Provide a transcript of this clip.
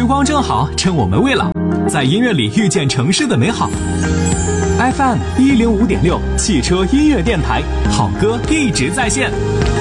光正好，趁我们未老，在音乐里遇见城市的美好。FM 105.6汽车音乐电台，好歌一直在线。